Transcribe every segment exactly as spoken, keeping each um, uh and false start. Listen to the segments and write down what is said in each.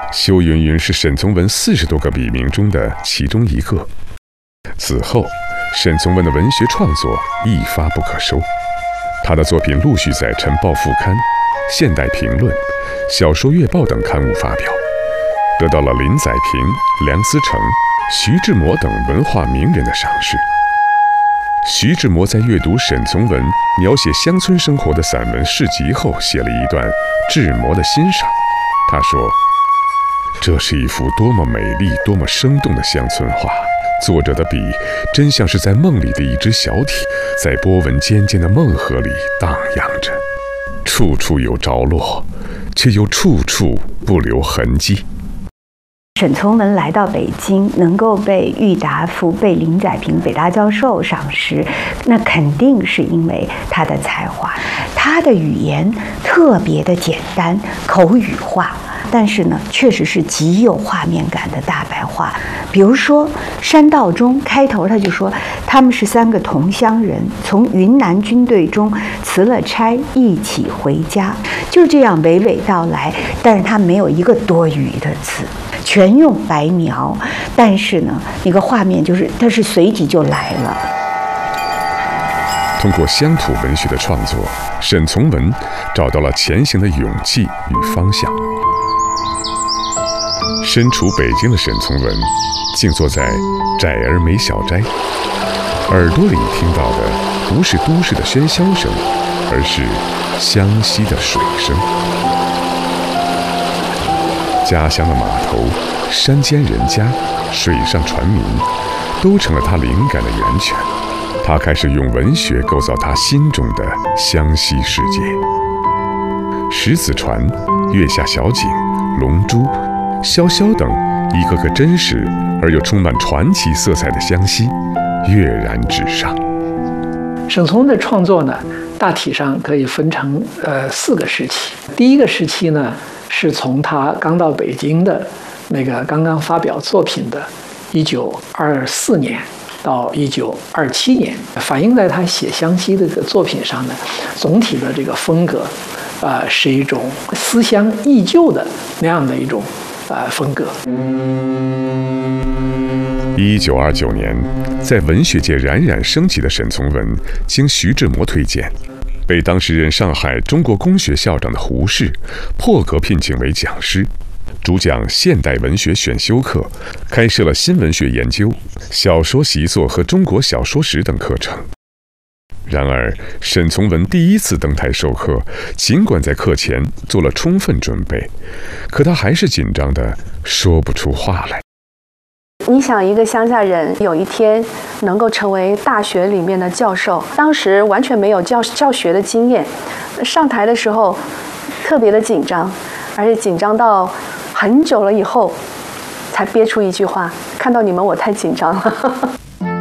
修云云是沈从文四十多个笔名中的其中一个。此后，沈从文的文学创作一发不可收，他的作品陆续在《晨报副刊》《现代评论》《小说月报》等刊物发表，得到了林载平、梁思成、徐志摩等文化名人的赏识。徐志摩在阅读沈从文描写乡村生活的散文诗集后，写了一段志摩的欣赏。他说：“这是一幅多么美丽、多么生动的乡村画，作者的笔真像是在梦里的一只小艇，在波纹尖尖的梦河里荡漾着，处处有着落，却又处处不留痕迹。” 沈从文来到北京，能够被郁达夫、被林载平、北大教授赏识，那肯定是因为他的才华。他的语言特别的简单，口语化，但是呢，确实是极有画面感的大白话。比如说《山道中》开头，他就说他们是三个同乡人，从云南军队中辞了差，一起回家，就这样娓娓道来。但是他没有一个多余的词，全用白描，但是呢，那个画面就是它是随即就来了。 通过乡土文学的创作，沈从文找到了前行的勇气与方向。身处北京的沈从文，静坐在窄而美小斋，耳朵里听到的不是都市的喧嚣声，而是湘西的水声。家乡的码头、山间人家、水上船民，都成了他灵感的源泉。他开始用文学构造他心中的湘西世界。石子船、月下小景、龙珠、潇潇等一个个真实而又充满传奇色彩的湘西，跃然纸上。 沈从文的创作呢，大体上可以分成呃四个时期。第一个时期呢，是从他刚到北京的那个刚刚发表作品的一九二四年到一九二七年，反映在他写湘西的这个作品上呢，总体的这个风格，呃，是一种思乡忆旧的那样的一种呃风格。 一九二九年，在文学界冉冉升起的沈从文，经徐志摩推荐，被当时任上海中国公学校长的胡适破格聘请为讲师，主讲现代文学选修课，开设了新文学研究、小说习作和中国小说史等课程。然而，沈从文第一次登台授课，尽管在课前做了充分准备，可他还是紧张地说不出话来。 你想，一个乡下人有一天能够成为大学里面的教授，当时完全没有教教学的经验，上台的时候特别的紧张，而且紧张到很久了以后才憋出一句话：看到你们我太紧张了。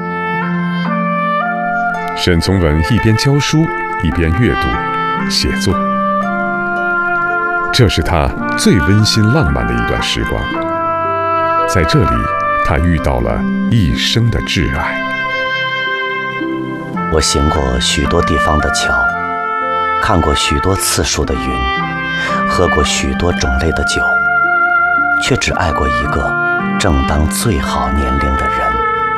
沈从文一边教书一边阅读写作，这是他最温馨浪漫的一段时光。在这里，他遇到了一生的挚爱。 我行过许多地方的桥，看过许多次数的云，喝过许多种类的酒，却只爱过一个正当最好年龄的人。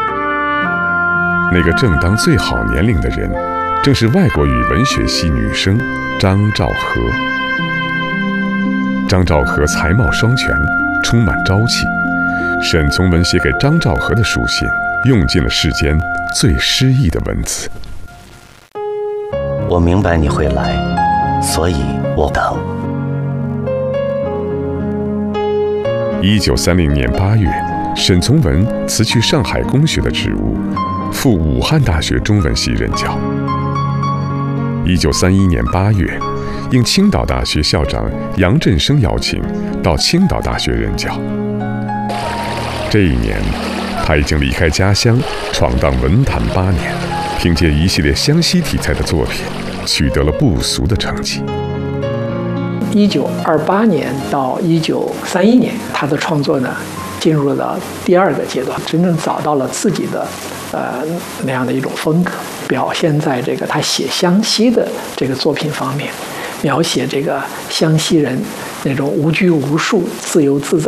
那个正当最好年龄的人，正是外国语文学系女生张兆和。张兆和才貌双全，充满朝气。沈从文写给张兆和的书信，用尽了世间最诗意的文字。 我明白你会来，所以我等。 一九三零年八月，沈从文辞去上海公学的职务，赴武汉大学中文系任教。一九三一年八月，应青岛大学校长杨振声邀请，到青岛大学任教。这一年，他已经离开家乡，闯荡文坛八年，凭借一系列湘西题材的作品，取得了不俗的成绩。 一九二八年到一九三一年，他的创作呢，进入了第二个阶段，真正找到了自己的呃那样的一种风格，表现在这个他写湘西的这个作品方面，描写这个湘西人那种无拘无束、自由自在